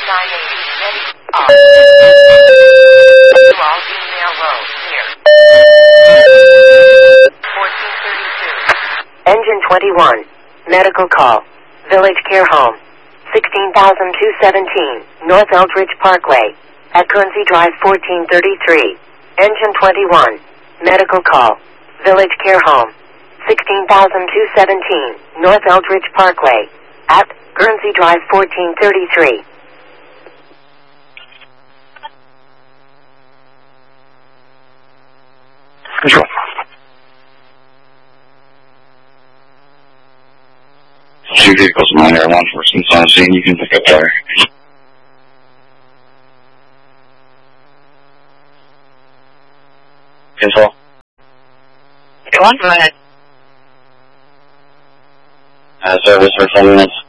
ready, off. All female row, near. 1432. Engine 21. Medical call. Village Care Home. 16,217, North Eldridge Parkway. At Guernsey Drive 1433. Engine 21. Medical call. Village Care Home. 16,217, North Eldridge Parkway. At Guernsey Drive 1433. Control. Two vehicles, minor, law enforcement's on scene. You can pick up there. Control. Go on, go ahead. Service for 10 minutes.